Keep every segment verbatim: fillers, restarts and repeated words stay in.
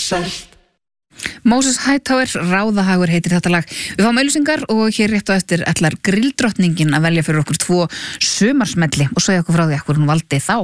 selt. Moses Hightower, Ráðahagur heitir þetta lag. Við fáum auglýsingar og hér rétt á eftir ætlar grilldrottningin að velja fyrir okkur tvo sumarsmelli og segja okkur frá því hvað hún valdi þá.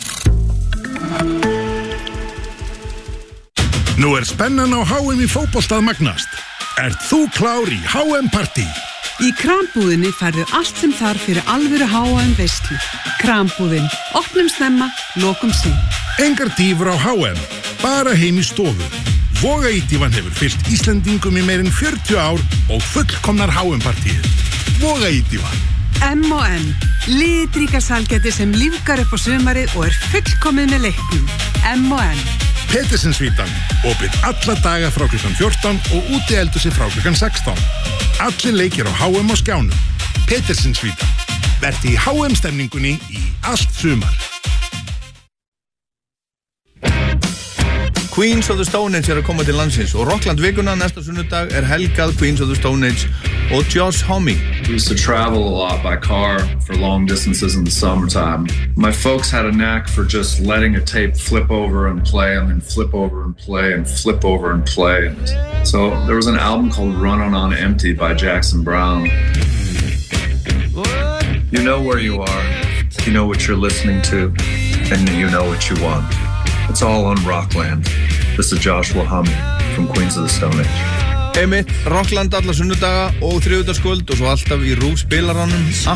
Nú er spennan á H M í fótbolta að magnast. Ert þú klár í H M-partí? Í Krambúðinni færðu allt sem þarf fyrir alvöru H M veislu. Krambúðin, opnum snemma, lokum seint. Engar dýfur á H M, bara heim í stofu. Vogaítífan hefur fylgt Íslendingum í meirinn fjörutíu ár og fullkomnar H M-partíið. Vogaítífan. M og M, litríka sælgæti sem lífgar upp á sumarið og er fullkomið með leiknum. M og M. Petersinsvítan, opið alla daga frá klukkan fjórtán og úti eldhúsi frá klukkan sextán. Allir leikir á H M og skjánum. Petersinsvítan. Vertu í H M-stemningunni í allt sumar. Queens of the Stone Age er að koma til landsins og Rockland vikuna næsta sunnudag er helgað Queens of the Stone Age og Josh Homme. We used to travel a lot by car for long distances in the summertime. My folks had a knack for just letting a tape flip over and play and then flip over and play and flip over and play. So there was an album called Runnin' on Empty by Jackson Browne. You know where you are, you know what you're listening to, and you know what you want. It's all on Rockland. This is Joshua Homme from Queens of the Stone Age. Einmitt, Rockland alla sunnudaga og þriðjudagskvöld og svo alltaf í RÚV spilaranum.